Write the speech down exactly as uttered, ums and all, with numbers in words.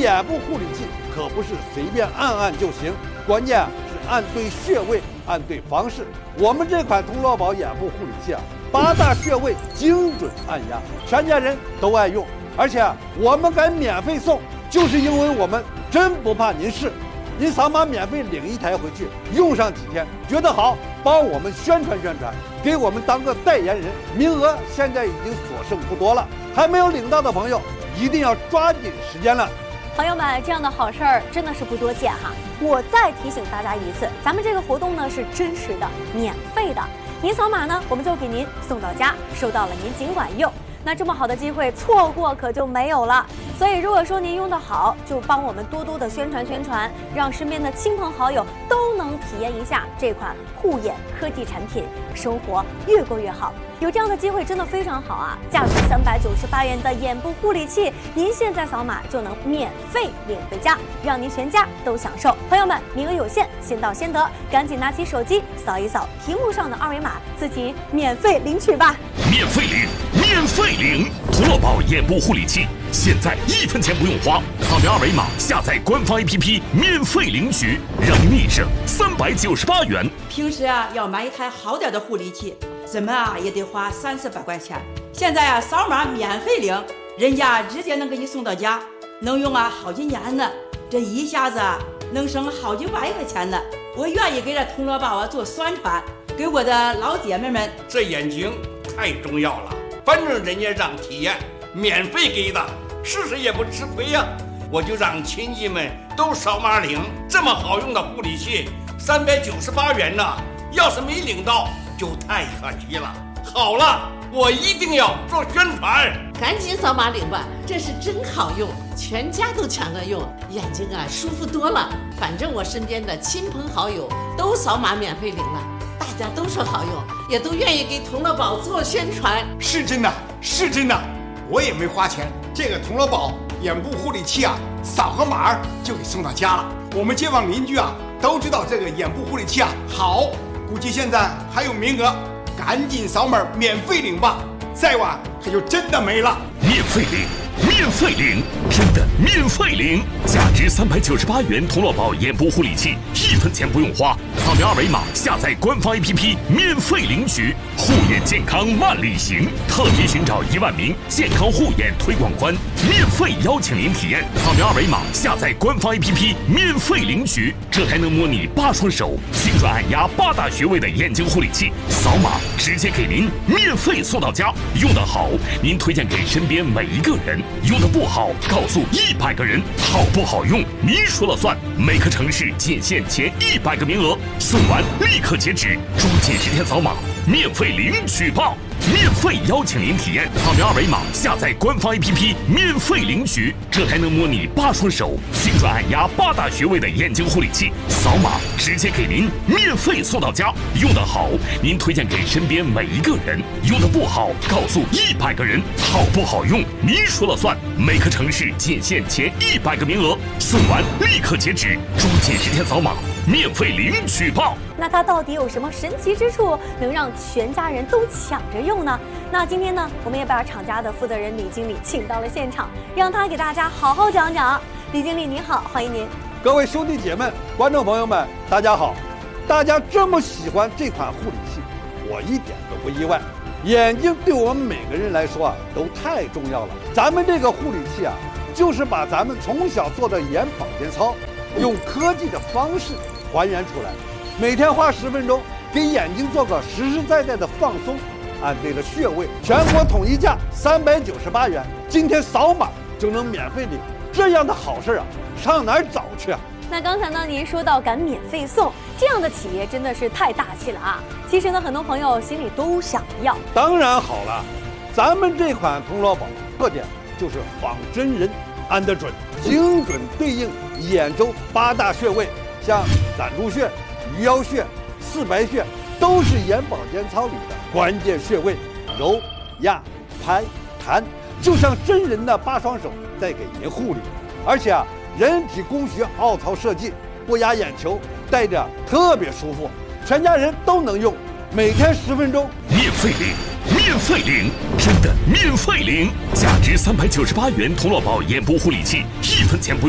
眼部护理器可不是随便按按就行，关键啊是按对穴位，按对方式。我们这款童乐宝眼部护理器啊，八大穴位精准按压，全家人都爱用。而且啊，我们敢免费送，就是因为我们真不怕您试。您扫码免费领一台回去，用上几天觉得好，帮我们宣传宣传，给我们当个代言人。名额现在已经所剩不多了，还没有领到的朋友一定要抓紧时间了。 朋友们，这样的好事儿真的是不多见哈！我再提醒大家一次，咱们这个活动呢是真实的、免费的，您扫码呢我们就给您送到家，收到了您尽管用。那这么好的机会错过可就没有了。所以如果说您用得好，就帮我们多多的宣传宣传，让身边的亲朋好友都能体验一下这款护眼科技产品，生活越过越好。有这样的机会真的非常好啊！价值三百九十八元的眼部护理器，您现在扫码就能免费领回家，让您全家都享受。朋友们，名额有限，先到先得，赶紧拿起手机扫一扫屏幕上的二维码，自己免费领取吧！ 免费领，免费领！童乐宝眼部护理器，现在一分钱不用花，扫描二维码下载官方 A P P 免费领取，让你省三百九十八元。 平时啊，要买一台好点的护理器，怎么啊也得花三四百块钱。现在啊，扫码免费领，人家直接能给你送到家，能用啊好几年呢。这一下子啊，能省好几百块钱呢。我愿意给这童乐宝啊做宣传，给我的老姐妹们。 这眼睛太重要了，反正人家让体验，免费给的，试试也不吃亏呀。我就让亲戚们都扫码领，这么好用的护理器，三百九十八元呢，要是没领到就太可惜了。好了，我一定要做宣传， 赶紧扫码领吧，这是真好用，全家都抢着用，眼睛啊舒服多了。反正我身边的亲朋好友都扫码免费领了，大家都说好用，也都愿意给童乐宝做宣传。 是真的，是真的，我也没花钱，这个童乐宝眼部护理器啊，扫个码就给送到家了。我们街坊邻居啊都知道这个眼部护理器啊好，估计现在还有名额，赶紧扫码免费领吧，再晚它就真的没了。 免费领，免费领，真的免费领！价值三百九十八元童乐宝眼部护理器，一分钱不用花，扫描二维码下载官方 A P P 免费领取。护眼健康万里行，特别寻找一万名健康护眼推广官，免费邀请您体验。扫描二维码下载官方 A P P 免费领取。这台能模拟八双手，精准按压八大穴位的眼睛护理器，扫码直接给您免费送到家。用得好，您推荐给身边每一个人；用得不好，告诉一百个人。好不好用，您说了算。每个城市仅限前一百个名额，送完立刻截止，抓紧时间扫码，免费领取吧！免费邀请您体验，扫描二维码下载官方 A P P 免费领取。这台能模拟八双手，精准按压八大穴位的眼睛护理器，扫码直接给您免费送到家。用得好，您推荐给身边每一个人；用得不好，告诉一百个人。好不好用，您说了算。每个城市仅限前一百个名额，送完立刻截止，抓紧时间扫码，免费领取吧！ 那它到底有什么神奇之处，能让全家人都抢着用呢？那今天呢，我们也把厂家的负责人李经理请到了现场，让他给大家好好讲讲。李经理您好，欢迎您。 各位兄弟姐妹、观众朋友们，大家好！大家这么喜欢这款护理器，我一点都不意外。眼睛对我们每个人来说啊，都太重要了。咱们这个护理器啊，就是把咱们从小做的眼保健操，用科技的方式还原出来。每天花十分钟，给眼睛做个实实在在的放松，按对了穴位，全国统一价三百九十八元，今天扫码就能免费领，这样的好事啊，上哪儿找去啊？ 那刚才呢，您说到敢免费送，这样的企业真的是太大气了啊！其实呢，很多朋友心里都想要。 当然好了，咱们这款童乐宝特点就是仿真人，按得准，精准对应眼周八大穴位，像攒珠穴、鱼腰穴、四白穴，都是眼保健操里的关键穴位，揉、压、拍、弹，就像真人的八双手在给您护理。而且啊，人体工学凹槽设计，不压眼球，戴着特别舒服，全家人都能用，每天十分钟， 免费领，免费领，真的免费领！价值三百九十八元童乐宝眼部护理器，一分钱不用。